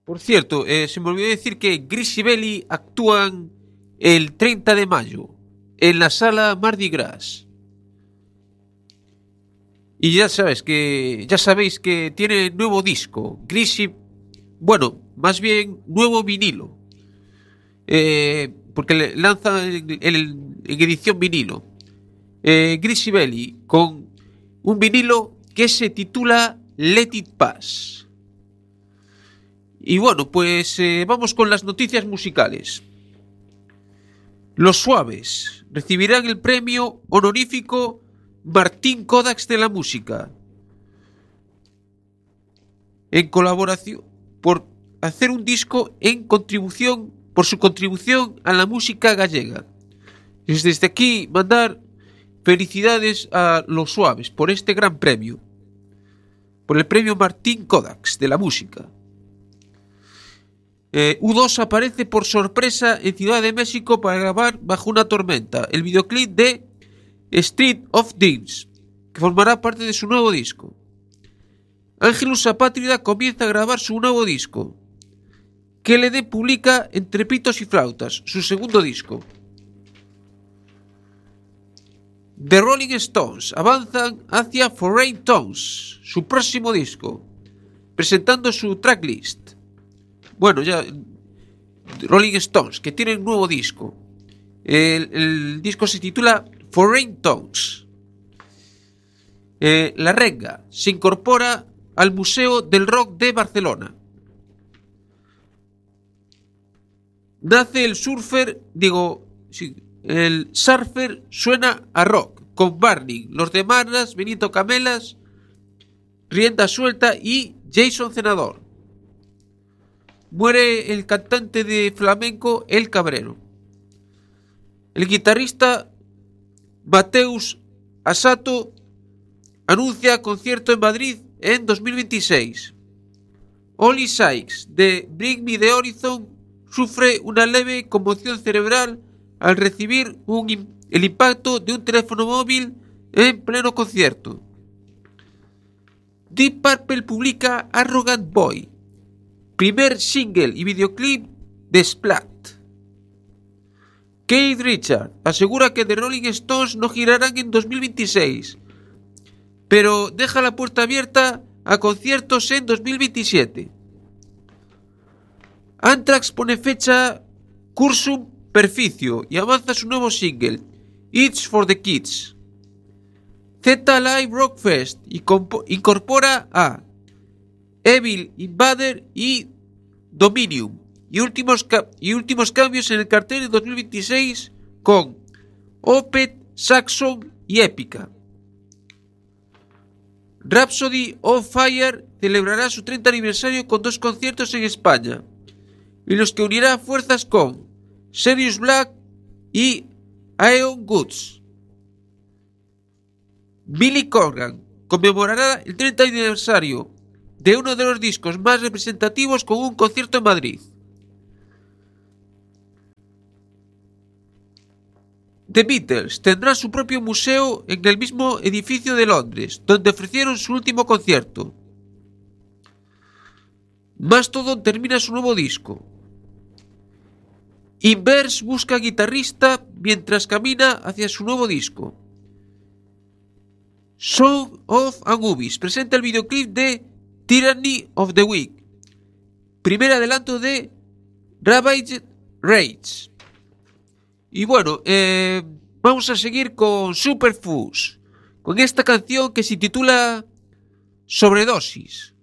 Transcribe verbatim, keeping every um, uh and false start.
Por cierto, eh, se me olvidó decir que Gris y Belly actúan el treinta de mayo en la sala Mardi Gras. Y ya sabes que ya sabéis que tiene nuevo disco, Gris y, bueno, más bien nuevo vinilo, eh, porque le lanzan en, en, en edición vinilo. Eh, Gris y Belly con un vinilo que se titula Let It Pass. Y bueno, pues eh, vamos con las noticias musicales. Los Suaves recibirán el premio honorífico Martín Kodax de la música en colaboración por hacer un disco en contribución por su contribución a la música gallega. Y desde aquí mandar felicidades a Los Suaves por este gran premio, por el premio Martín Kodax de la música. Eh, U dos aparece por sorpresa en Ciudad de México para grabar Bajo una tormenta, el videoclip de Street of Dreams, que formará parte de su nuevo disco. Ángelus Apátrida comienza a grabar su nuevo disco. K L D publica Entre pitos y flautas, su segundo disco. The Rolling Stones avanzan hacia Foreign Tones, su próximo disco, presentando su tracklist. Bueno, ya Rolling Stones, que tienen un nuevo disco. El, el disco se titula Foreign Tones. Eh, La Renga se incorpora al Museo del Rock de Barcelona. Nace el surfer, digo, sí, el surfer suena a rock, con Barney, Los de Marnas, Benito Camelas, Rienda Suelta y Jason Cenador. Muere el cantante de flamenco El Cabrero. El guitarrista Mateus Asato anuncia concierto en Madrid en dos mil veintiséis. Oli Sykes de Bring Me the Horizon sufre una leve conmoción cerebral al recibir un, el impacto de un teléfono móvil en pleno concierto. Deep Purple publica Arrogant Boy, primer single y videoclip de Splat. Keith Richards asegura que The Rolling Stones no girarán en dos mil veintiséis, pero deja la puerta abierta a conciertos en dos mil veintisiete. Anthrax pone fecha Cursum Perficio y avanza su nuevo single, It's for the Kids. Z Live Rockfest incorpora a Evil Invader y Dominium y últimos, ca- y últimos cambios en el cartel de dos mil veintiséis con Opeth, Saxon y Épica. Rhapsody of Fire celebrará su treinta aniversario con dos conciertos en España, en los que unirá fuerzas con Sirius Black y Aeon Goods. Billy Corgan conmemorará el treinta aniversario de uno de los discos más representativos con un concierto en Madrid. The Beatles tendrá su propio museo en el mismo edificio de Londres, donde ofrecieron su último concierto. Mastodon termina su nuevo disco. Inverse busca guitarrista mientras camina hacia su nuevo disco. Song of Anubis presenta el videoclip de Tyranny of the Week, primer adelanto de Ravaged Rage. Y bueno, eh, vamos a seguir con Superfoods, con esta canción que se titula Sobredosis.